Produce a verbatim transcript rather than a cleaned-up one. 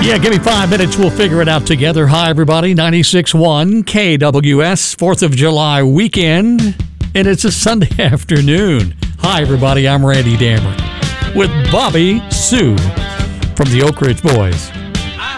Yeah, give me five minutes. We'll figure it out together. Hi, everybody. ninety-six point one K W S, fourth of July weekend, and it's a Sunday afternoon. Hi, everybody. I'm Randy Dameron with Bobby Sue from the Oak Ridge Boys.